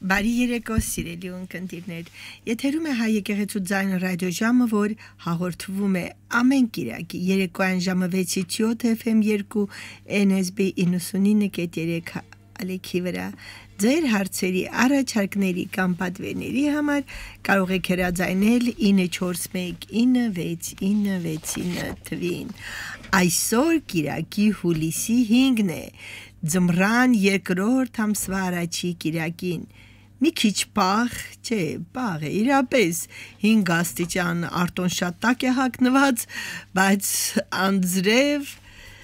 Բարի երեկո սիրելի ունկնդիրներ, եթերում է հայ եկեղեցու ձայնը ռադիոժամը, որ հաղորդվում է ամեն կիրակի երեկոյան ժամը 6-ից 7 FM 2 NSB 99.3 ալիքի վրա ձեր հարցերի առաջարկների կամ պատվերների համար կարող եք հեռարձակել 94196969 թվին։ Այսօր կիրակի հուլիսի 5-ն է, ձմռան 2-րդ ամսվա առաջի կիրակին։ Մի քիչ պաղ, չէ, պաղ է, իրապես 5 աստիճան արտոն շատ տաք է հագնված, բայց անձրև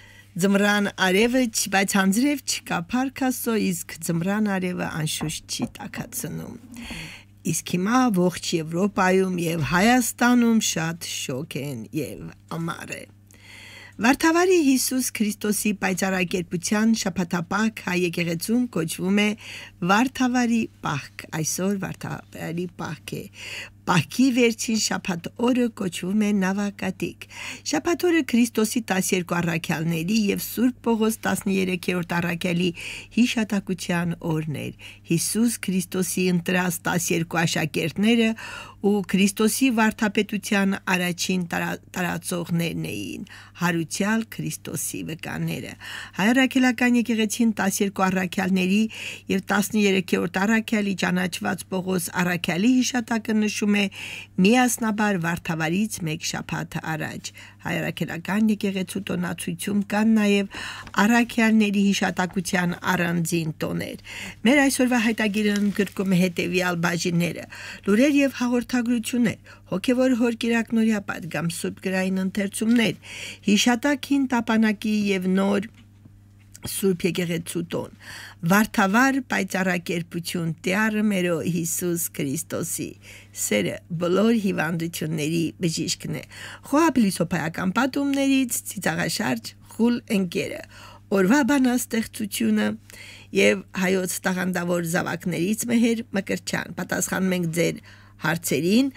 ձմռան արևը, բայց անձրև չկա, փառք Աստծո, իսկ ձմռան արևը անշուշտ չի տաքացնում։ Իսկ հիմա ողջ Եվրոպայում եւ Հայաստանում շատ շոգ են եւ ամառ է։ Վարդավարի Հիսուս Քրիստոսի պայծառակերպության շաբաթապահք հայ եկեղեցում կոչվում է Վարդավարի պահք, այսօր Վարդավարի պահք է։ Պահքի վերջին շաբաթ օրը կոչվում է Նավակատիկ։ Շաբաթ օրը Քրիստոսի 12 առաքյալների եւ Սուրբ Պողոս 13-րդ առաքյալի հիշատակության օրն էր։ Հիսուս Քրիստոսի ընտրած 12 աշակերտները ու Քրիստոսի վարդապետության առաջին տարածողներն էին, հարուցյալ Քրիստոսի վկաները։ Հայ առաքելական եկեղեցին 12 առաքյալների եւ 13-րդ առաքյալի ճանաչված Պողոս առաքյալի հիշատակը նշում է միասնաբար Վարդավարից մեկ շաբաթ առաջ։ Հայ առաքելական եկեղեցու տոնացույցում կան նաև առաքյալների հիշատակության առանձին տոներ։ Մեր այսօրվա հայտագիրը ընդգրկում է հետևյալ բաժինները՝ լուրեր եւ հաղորդագրություններ, հոգեվոր հորկիրակնորյա պատգամ սուրբ գրային ընթերցումներ, հիշատակին տապանակի եւ նոր Սուրբ եկեղեցու տոն, Վարդավար պայծառակերպություն Տեառը մերո Հիսուս Քրիստոսի սերը բոլոր հիվանդությունների բժիշկն է։ Խոհապիլիսոփայական պատումներից ցիծաղաշարժ խուլ ընկերը, օրվա բանաստեղծությունը եւ հայոց տաղանդավոր զավակներից մեհեր Մկրտչյան։ Պատասխանում ենք ձեր հարցերին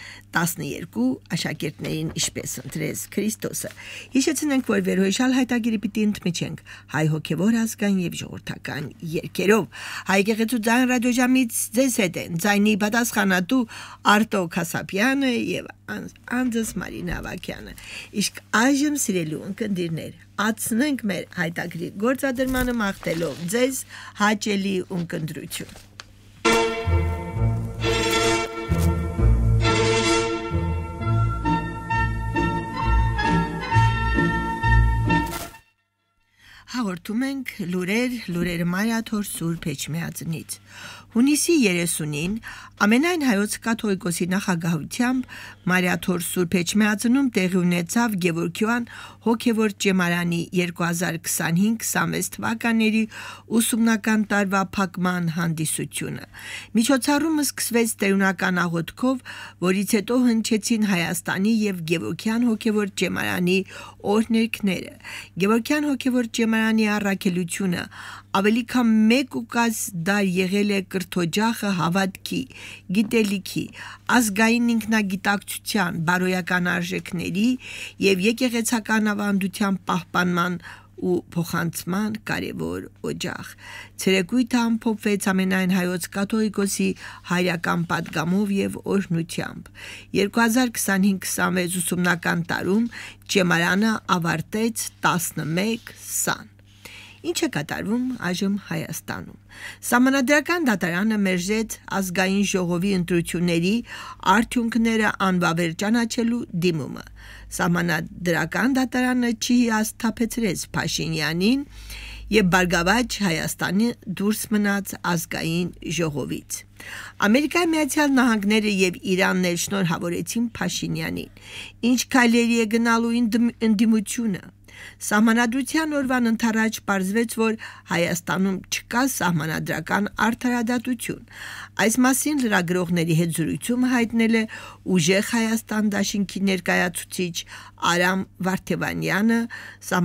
12 աշակերտներին ինչպես ընտրեց Քրիստոսը։ Հիշեցնենք, որ վերոհիշալ հայտագիրը պիտի ընդմիջենք հայ հոգևոր ազգային եւ ժողովրդական երգերով։ Հայ եկեղեցու ձայն ռադիոժամից ձեզ հետ են ձայնի պատասխանատու Արտո Քասապյանը եւ անձս Մարինա Ավակյանը։ Իսկ այժմ սիրելի ունկնդիրներ, ացնենք մեր հայտագիրի գործադրմանը մաղթելով ձեզ հաճելի ունկնդրություն։ Հաղորդում ենք լուրերը Մարիաթոր Սուրբ Էջմիածնից։ Հունիսի 30-ին ամենայն հայոց կաթողիկոսի նախագահությամբ Մարիաթոր Սուրբ Էջմիածնում տեղի ունեցավ Գևորգյան հոգևոր ճեմարանի 2025-26 թվականների ուսումնական տարվա փակման հանդիսությունը։ Միջոցառումը սկսվեց տերունական աղոթքով, որից հետո հնչեցին Հայաստանի եւ Գևորգյան հոգևոր ճեմարանի օրհներգները։ Գևորգյան հոգևոր ճեմարանի առաքելությունը ավելի քան 1.5 դար եղել է կրթօջախը հավատքի, գիտելիքի, ազգային ինքնագիտակցության, բարոյական արժեքների եւ եկեղեցական ավանդության պահպանման ու փոխանցման կարևոր օջախ։ Ցերեկույթը ամփոփվեց ամենայն հայոց կաթողիկոսի հայրական պատգամով եւ օրհնությամբ։ 2025-26 ուսումնական տարում ճեմարանը ավարտեց 11 սան։ Ինչ է կատարվում այժմ Հայաստանում։ Սահմանադրական դատարանը մերժեց ազգային ժողովի ընտրությունների արդյունքները անվավեր ճանաչելու դիմումը։ Սահմանադրական դատարանը չի հիասթափեցրեց Փաշինյանին եւ Բարգավաճ Հայաստանի դուրս մնաց ազգային ժողովից։ Ամերիկայի Միացյալ Նահանգները եւ Իրանն էլ շնորհավորեցին Փաշինյանին։ Ինչ քայլերի է գնալու ընդդիմությունը։ Սահմանադրության օրվան ընթരാճ պարզվեց, որ Հայաստանում չկա սահմանադրական արդարադատություն։ Այս մասին լրագրողների հետ զրույցում հայտնել է Ուժեղ Հայաստան դաշինքի ներկայացուցիչ Արամ Վարդևանյանը,